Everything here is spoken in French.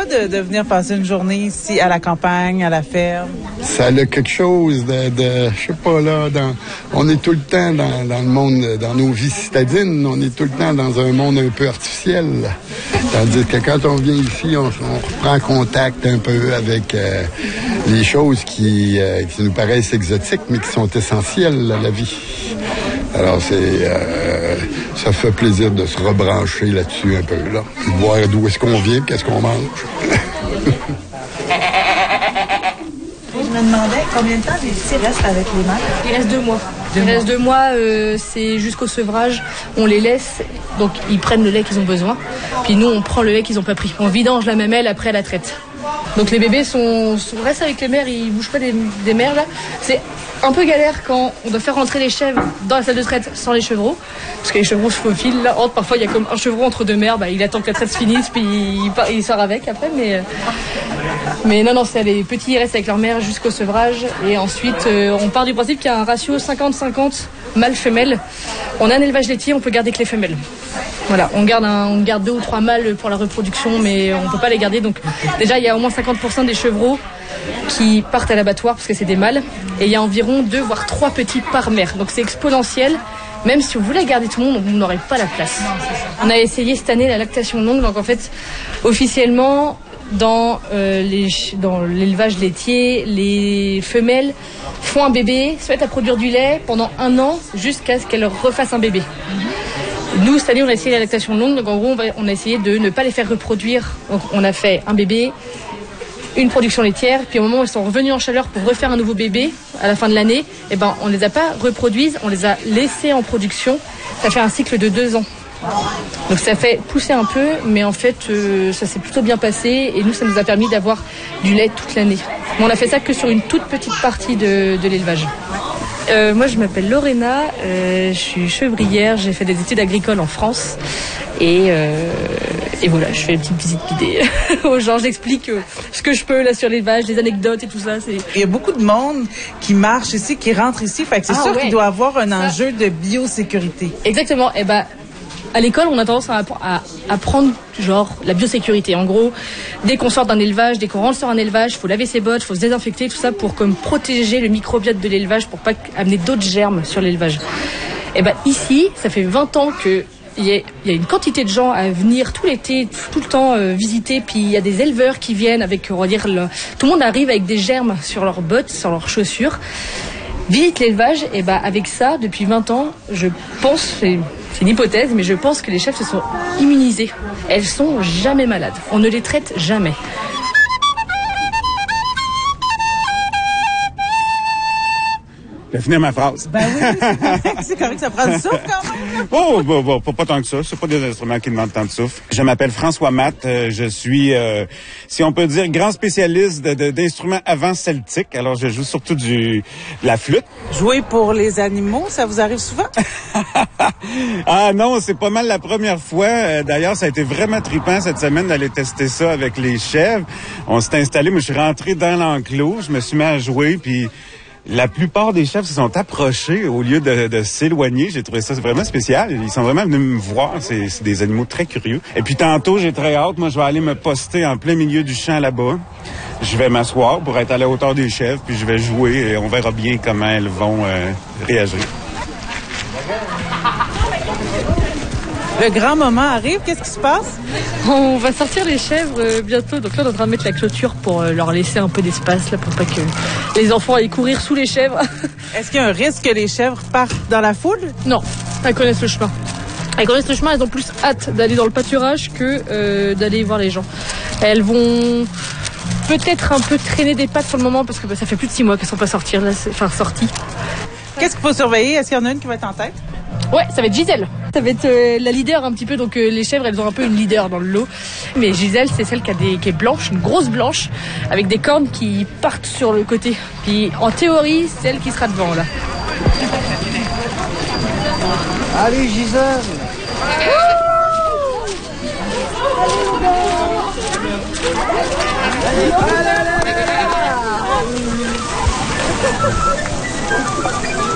quoi de venir passer une journée ici à la campagne, à la ferme? Ça a quelque chose de je sais pas là, on est tout le temps dans le monde, dans nos vies citadines, on est tout le temps dans un monde un peu artificiel. Tandis que quand on vient ici, on reprend contact un peu avec les choses qui nous paraissent exotiques, mais qui sont essentielles à la vie. Alors, ça fait plaisir de se rebrancher là-dessus un peu, là. Puis voir d'où est-ce qu'on vient, qu'est-ce qu'on mange. Je me demandais combien de temps les petits restent avec les mères? Il reste 2 mois. Il reste 2 mois, c'est jusqu'au sevrage. On les laisse, donc ils prennent le lait qu'ils ont besoin. Puis nous, on prend le lait qu'ils n'ont pas pris. On vidange la mamelle après la traite. Donc les bébés restent avec les mères, ils bougent pas des mères là. C'est un peu galère quand on doit faire rentrer les chèvres dans la salle de traite sans les chevreaux. Parce que les chevreaux se faufilent là. Parfois il y a comme un chevreau entre 2 mères, il attend que la traite se finisse, puis il sort avec après. Mais non, c'est les petits, ils restent avec leur mère jusqu'au sevrage. Et ensuite, on part du principe qu'il y a un ratio 50-50 mâle-femelle. On a un élevage laitier, on peut garder que les femelles. Voilà, on garde 2 ou 3 mâles pour la reproduction, mais on peut pas les garder. Donc déjà, il y a au moins 50% des chevreaux qui partent à l'abattoir parce que c'est des mâles. Et il y a environ 2 voire 3 petits par mère. Donc c'est exponentiel. Même si vous voulez garder tout le monde, vous n'aurez pas la place. On a essayé cette année la lactation longue. Donc en fait, officiellement, dans l'élevage laitier, les femelles font un bébé, se mettent à produire du lait pendant 1 an jusqu'à ce qu'elles refassent un bébé. Nous, cette année, on a essayé la lactation longue. Donc en gros, on a essayé de ne pas les faire reproduire. Donc on a fait un bébé, une production laitière, puis au moment où elles sont revenues en chaleur pour refaire un nouveau bébé à la fin de l'année, on les a pas reproduises, on les a laissées en production. Ça fait un cycle de 2 ans. Donc ça fait pousser un peu, mais en fait ça s'est plutôt bien passé et nous ça nous a permis d'avoir du lait toute l'année. Mais on a fait ça que sur une toute petite partie de l'élevage. Moi je m'appelle Lorena, je suis chevrière, j'ai fait des études agricoles en France et voilà, je fais une petite visite guidée aux gens, j'explique ce que je peux là sur l'élevage, les anecdotes et tout ça. Il y a beaucoup de monde qui marche ici, qui rentre ici, fait que c'est sûr qu'il doit avoir un enjeu de biosécurité. Exactement, à l'école, on a tendance à apprendre genre la biosécurité. En gros, dès qu'on sort d'un élevage, dès qu'on rentre sur un élevage, il faut laver ses bottes, il faut se désinfecter, tout ça pour comme protéger le microbiote de l'élevage, pour pas amener d'autres germes sur l'élevage. Ici, ça fait 20 ans que il y a une quantité de gens à venir tout l'été, tout le temps visiter. Puis il y a des éleveurs qui viennent avec, on va dire, tout le monde arrive avec des germes sur leurs bottes, sur leurs chaussures. Visite l'élevage, avec ça, depuis 20 ans, je pense, c'est une hypothèse, mais je pense que les chèvres se sont immunisées. Elles sont jamais malades. On ne les traite jamais. Je vais finir ma phrase. Ben oui, c'est correct, ça prend du souffle quand même. Pas tant que ça. C'est pas des instruments qui demandent tant de souffle. Je m'appelle François Matt. Je suis, si on peut dire, grand spécialiste d'instruments avant-celtiques. Alors, je joue surtout de la flûte. Jouer pour les animaux, ça vous arrive souvent? Ah non, c'est pas mal la première fois. D'ailleurs, ça a été vraiment trippant cette semaine d'aller tester ça avec les chèvres. On s'est installé, moi je suis rentré dans l'enclos, je me suis mis à jouer, puis la plupart des chèvres se sont approchés au lieu de s'éloigner. J'ai trouvé ça vraiment spécial. Ils sont vraiment venus me voir. C'est des animaux très curieux. Et puis tantôt, j'ai très hâte. Moi, je vais aller me poster en plein milieu du champ là-bas. Je vais m'asseoir pour être à la hauteur des chèvres, puis je vais jouer et on verra bien comment elles vont réagir. Le grand moment arrive, qu'est-ce qui se passe? On va sortir les chèvres bientôt. Donc là, on est en train de mettre la clôture pour leur laisser un peu d'espace, là, pour pas que les enfants aillent courir sous les chèvres. Est-ce qu'il y a un risque que les chèvres partent dans la foule? Non, elles connaissent le chemin. Elles connaissent le chemin, elles ont plus hâte d'aller dans le pâturage que d'aller voir les gens. Elles vont peut-être un peu traîner des pattes pour le moment parce que ça fait plus de 6 mois qu'elles sont pas sorties. Sorties. Qu'est-ce qu'il faut surveiller? Est-ce qu'il y en a une qui va être en tête? Ouais, ça va être Gisèle. Ça va être la leader un petit peu. Donc les chèvres, elles ont un peu une leader dans le lot. Mais Gisèle, c'est celle qui est blanche, une grosse blanche, avec des cornes qui partent sur le côté. Puis en théorie, c'est elle qui sera devant là. Allez Gisèle. Allez.